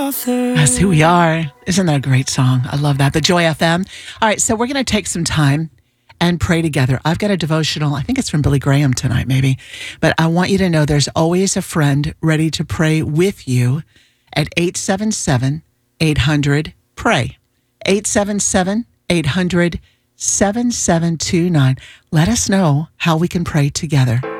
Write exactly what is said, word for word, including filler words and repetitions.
author. That's who we are. Isn't that a great song? I love that. The Joy F M. All right, so we're going to take some time and pray together. I've got a devotional. I think it's from Billy Graham tonight, maybe. But I want you to know there's always a friend ready to pray with you at eight seven seven, eight hundred, pray. eight seven seven, eight hundred, seven seven two nine. Let us know how we can pray together.